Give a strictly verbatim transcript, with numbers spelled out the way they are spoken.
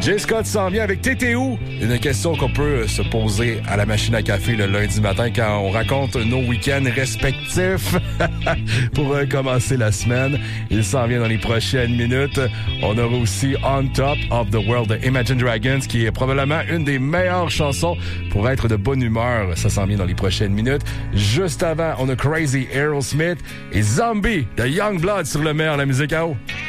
Jay Scott s'en vient avec T'étais où? Une question qu'on peut se poser à la machine à café le lundi matin quand on raconte nos week-ends respectifs pour commencer la semaine. Il s'en vient dans les prochaines minutes. On aura aussi On Top of the World de Imagine Dragons, qui est probablement une des meilleures chansons pour être de bonne humeur. Ça s'en vient dans les prochaines minutes. Juste avant, on a Crazy Aerosmith et Zombie de Youngblood sur le meilleur de la musique à eau.